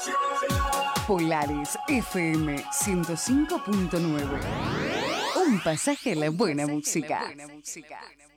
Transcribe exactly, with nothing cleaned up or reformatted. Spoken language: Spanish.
Polaris F M ciento cinco punto nueve. Un pasaje a la buena música.